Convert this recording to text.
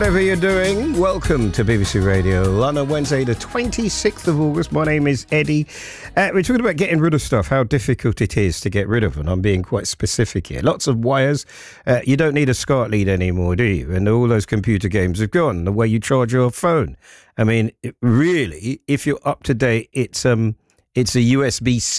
Whatever you're doing, welcome to BBC Radio on a Wednesday, the 26th of August. My name is Eddie. We're talking about getting rid of stuff, how difficult it is to get rid of, and I'm being quite specific here. Lots of wires. You don't need a SCART lead anymore, do you? And all those computer games have gone. The way you charge your phone. I mean, really, if you're up to date, it's a USB-C